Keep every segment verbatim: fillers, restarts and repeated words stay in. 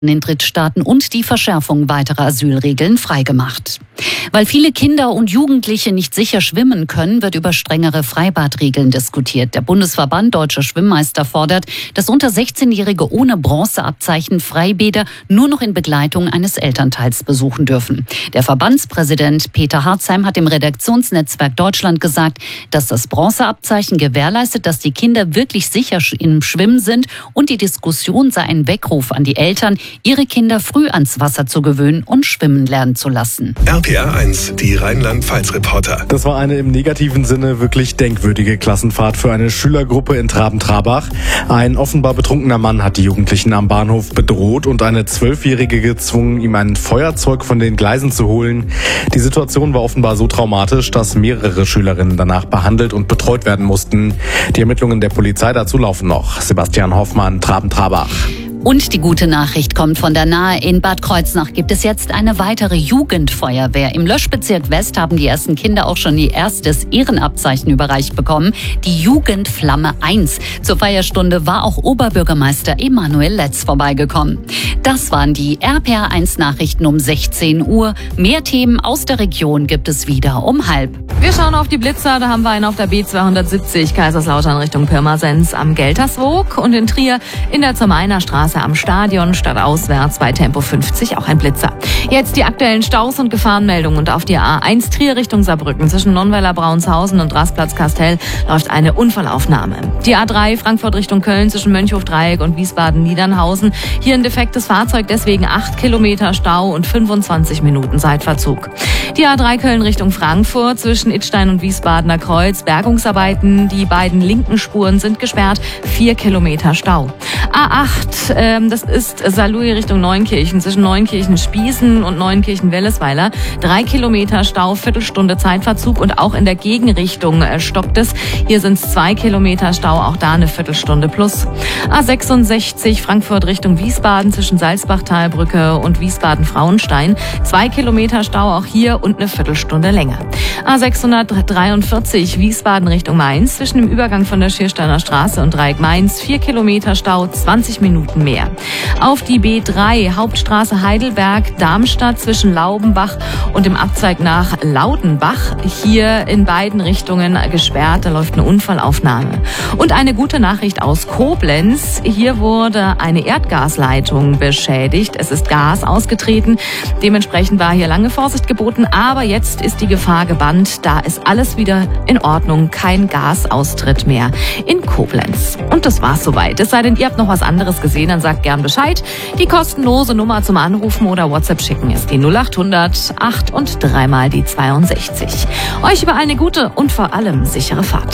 in Drittstaaten und die Verschärfung weiterer Asylregeln freigemacht. Weil viele Kinder und Jugendliche nicht sicher schwimmen können, wird über strengere Freibadregeln diskutiert. Der Bundesverband Deutscher Schwimmmeister fordert, dass unter sechzehnjährige ohne Bronzeabzeichen Freibäder nur noch in Begleitung eines Elternteils besuchen dürfen. Der Verbandspräsident Peter Harzheim hat im Redaktionsnetzwerk Deutschland gesagt, dass das Bronzeabzeichen gewährleistet, dass die Kinder wirklich sicher im Schwimmen sind, und die Diskussion sei ein Weckruf an die Eltern, ihre Kinder früh ans Wasser zu gewöhnen und schwimmen lernen zu lassen. R P R eins, die Rheinland-Pfalz-Reporter. Das war eine im negativen Sinne wirklich denkwürdige Klassenfahrt für eine Schülergruppe in Traben-Trabach. Ein offenbar betrunkener Mann hat die Jugendlichen am Bahnhof bedroht und eine Zwölfjährige gezwungen, ihm ein Feuerzeug von den Gleisen zu holen. Die Situation war offenbar so traumatisch, dass mehrere Schülerinnen danach behandelt und betreut werden mussten. Die Ermittlungen der Polizei dazu laufen noch. Sebastian Hoffmann, Traben-Trabach. Und die gute Nachricht kommt von der Nahe. In Bad Kreuznach gibt es jetzt eine weitere Jugendfeuerwehr. Im Löschbezirk West haben die ersten Kinder auch schon ihr erstes Ehrenabzeichen überreicht bekommen. Die Jugendflamme eins. Zur Feierstunde war auch Oberbürgermeister Emanuel Letz vorbeigekommen. Das waren die R P R eins Nachrichten um sechzehn Uhr. Mehr Themen aus der Region gibt es wieder um halb. Wir schauen auf die Blitzer. Da haben wir einen auf der B zweihundertsiebzig Kaiserslautern Richtung Pirmasens am Gelterswoog und in Trier in der Zermainer Straße am Stadion stadtauswärts bei Tempo fünfzig auch ein Blitzer. Jetzt die aktuellen Staus und Gefahrenmeldungen. Und auf die A eins Trier Richtung Saarbrücken zwischen Nonnweiler Braunshausen und Rastplatz Kastel läuft eine Unfallaufnahme. Die A drei Frankfurt Richtung Köln zwischen Mönchhof-Dreieck und Wiesbaden-Niedernhausen. Hier ein defektes Fahrzeug, deswegen acht Kilometer Stau und fünfundzwanzig Minuten Zeitverzug. Die A drei Köln Richtung Frankfurt zwischen Idstein und Wiesbadener Kreuz. Bergungsarbeiten, die beiden linken Spuren sind gesperrt. Vier Kilometer Stau. A acht, ähm, das ist Saarlouis Richtung Neunkirchen zwischen Neunkirchen-Spießen und Neunkirchen-Wellesweiler. Drei Kilometer Stau, Viertelstunde Zeitverzug und auch in der Gegenrichtung äh, stockt es. Hier sind es zwei Kilometer Stau, auch da eine Viertelstunde plus. A sechsundsechzig Frankfurt Richtung Wiesbaden zwischen Salzbachtalbrücke und Wiesbaden-Frauenstein. Zwei Kilometer Stau, auch hier und eine Viertelstunde länger. A sechshundertdreiundvierzig Wiesbaden Richtung Mainz zwischen dem Übergang von der Schiersteiner Straße und Dreieck Mainz. Vier Kilometer Stau, zwanzig Minuten mehr. Auf die B drei Hauptstraße Heidelberg-Darmstadt zwischen Laubenbach und dem Abzweig nach Laudenbach. Hier in beiden Richtungen gesperrt, da läuft eine Unfallaufnahme. Und eine gute Nachricht aus Koblenz. Hier wurde eine Erdgasleitung beschädigt. Es ist Gas ausgetreten. Dementsprechend war hier lange Vorsicht geboten. Aber jetzt ist die Gefahr gebannt. Da ist alles wieder in Ordnung. Kein Gasaustritt mehr in Koblenz. Und das war's soweit. Es sei denn, ihr habt noch was anderes gesehen, dann sagt gern Bescheid. Die kostenlose Nummer zum Anrufen oder WhatsApp schicken ist die null acht hundert acht und dreimal die zweiundsechzig. Euch überall eine gute und vor allem sichere Fahrt.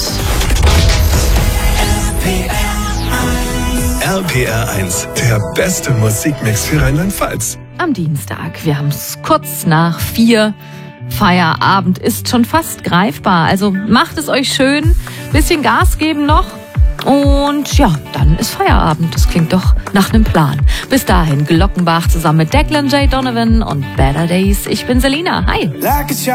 R P R eins, der beste Musikmix für Rheinland-Pfalz. Am Dienstag, wir haben es kurz nach vier. Feierabend ist schon fast greifbar. Also macht es euch schön, bisschen Gas geben noch. Und ja, dann ist Feierabend. Das klingt doch nach einem Plan. Bis dahin Glockenbach zusammen mit Declan J. Donovan und Better Days. Ich bin Selina. Hi.